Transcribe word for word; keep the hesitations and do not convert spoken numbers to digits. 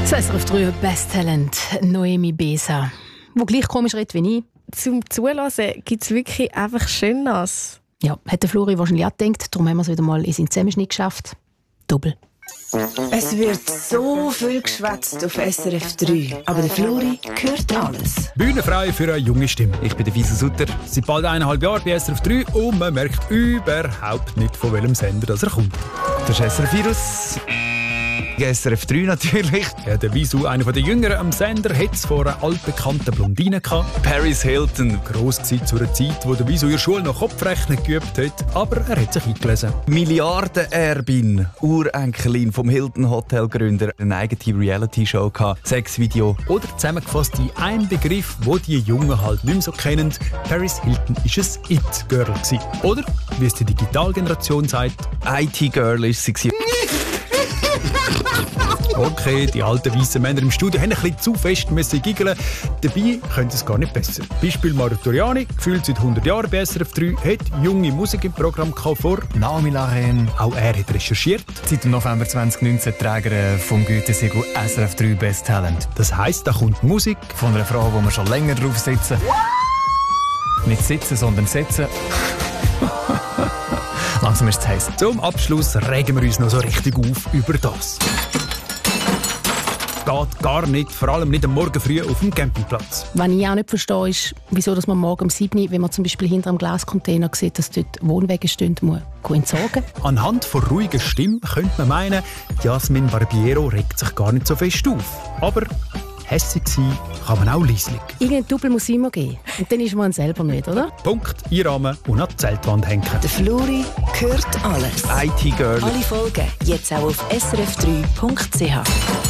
Das S R F drei Best Talent, Noemi Besa, wo gleich komisch redet wie ich. Zum Zulassen gibt es wirklich einfach Schönes. Ja, hat der Flori wahrscheinlich auch gedacht, darum haben wir es wieder mal in seinen Zusammenschnitt geschafft. Doppel. Es wird so viel geschwätzt auf S R F drei, aber der Flori hört alles. Bühne frei für eine junge Stimme. Ich bin der Wieso Sutter. Seit bald eineinhalb Jahren bei S R F drei und man merkt überhaupt nicht, von welchem Sender das er kommt. Das ist S R F Virus. S R F drei natürlich. Ja, der Wieso, einer der Jüngeren am Sender, hat es vor einer altbekannten Blondine gehabt. Paris Hilton. Gross gewesen zu einer Zeit, wo der Wieso in der Schule noch Kopfrechnen geübt hat, aber er hat sich eingelesen. Milliardenerbin, Urenkelin vom Hilton Hotel Gründer, eine eigene Reality-Show gehabt, Sexvideo. Oder zusammengefasst in einem Begriff, wo die Jungen halt nicht mehr so kennen. Paris Hilton war ein It-Girl gewesen. Oder, wie es die Digitalgeneration sagt, I T-Girl war sie. Okay, die alten weißen Männer im Studio haben ein bisschen zu fest müssen giggeln. Dabei können sie es gar nicht besser. Beispiel Marutoriani, gefühlt seit hundert Jahren bei S R F drei, hat junge Musik im Programm vor. Naomi Lachen. Auch er hat recherchiert. Seit dem November zwanzig neunzehn Träger vom Gütesiegel S R F drei Best Talent. Das heisst, da kommt Musik von einer Frau, wo wir schon länger drauf sitzen. Nicht sitzen, sondern setzen. Langsam ist es heiß. Zum Abschluss regen wir uns noch so richtig auf über das. Geht gar nicht, vor allem nicht am Morgen früh auf dem Campingplatz. Was ich auch nicht verstehe, ist, wieso dass man morgen um sieben Uhr, wenn man zum Beispiel hinter einem Glascontainer sieht, dass dort Wohnwege stehen, muss entsorgen. Anhand von ruhiger Stimme könnte man meinen, Jasmin Barbiero regt sich gar nicht so fest auf. Aber hässig sein kann man auch leislich. Irgendein Double muss immer geben. Und dann ist man selber nicht, oder? Punkt, einrahmen und an die Zeltwand hängen. Der Flori hört alles. I T-Girl. Alle Folgen jetzt auch auf S R F drei Punkt C H.